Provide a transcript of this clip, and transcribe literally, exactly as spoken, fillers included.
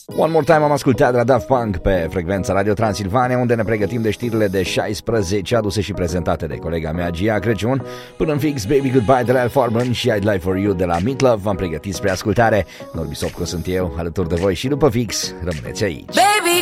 One More Time am ascultat de la Daft Punk pe frecvența Radio Transilvania, unde ne pregătim de știrile de șaisprezece, aduse și prezentate de colega mea Gia Crăciun. Până în fix, Baby Goodbye de la Al Farben și I'd Lie For You de la Meatloaf v-am pregătit spre ascultare. Norbi Sopco sunt eu, alături de voi și după fix, rămâneți aici. Baby!